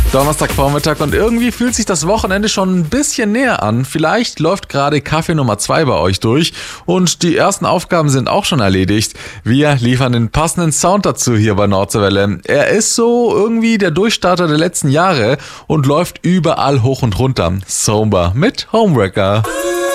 Donnerstagvormittag und irgendwie fühlt sich das Wochenende schon ein bisschen näher an. Vielleicht läuft gerade Kaffee Nummer 2 bei euch durch und die ersten Aufgaben sind auch schon erledigt. Wir liefern den passenden Sound dazu hier bei Nordseewelle. Er ist so irgendwie der Durchstarter der letzten Jahre und läuft überall hoch und runter. Sober mit Homewrecker.